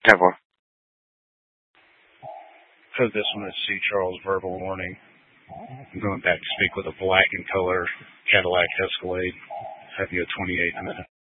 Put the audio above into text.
10-4. Code this one is C. Charles, verbal warning. I'm going back to speak with a black and color Cadillac Escalade. Have you a 28 in it?